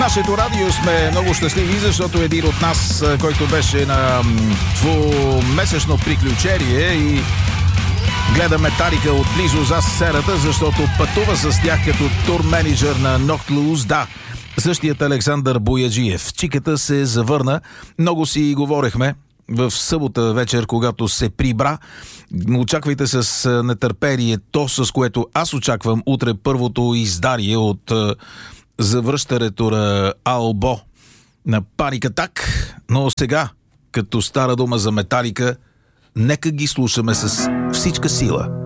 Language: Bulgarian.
нашето радио сме много щастливи, защото един от нас, който беше на двумесечно приключение и гледа Металика отблизо за сцената, защото пътува с тях като тур-менеджер на Nocturus. Да, същият Александър Бояджиев. Чиката се завърна. Много си говорехме в събота вечер, когато се прибра. Очаквайте с нетърпение то, с което аз очаквам утре първото издание от завръщането на албо на Panic Attack. Но сега, като стара дума за Металика, нека ги слушаме с всичка сила.